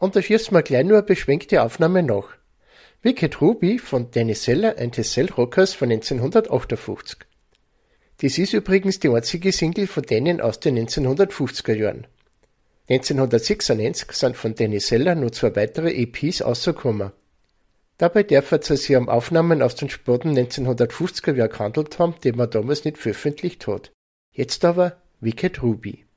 Und da schießt mir gleich nur eine beschwängte Aufnahme nach. Wicked Ruby von Danny Seller and his Cell Rockers von 1958. Das ist übrigens die einzige Single von denen aus den 1950er Jahren. 1996 sind von Danny Seller noch 2 weitere EPs rausgekommen. Dabei dürfte es sich um Aufnahmen aus den späten 1950er Jahren gehandelt haben, die man damals nicht veröffentlicht hat. Jetzt aber Wicked Ruby.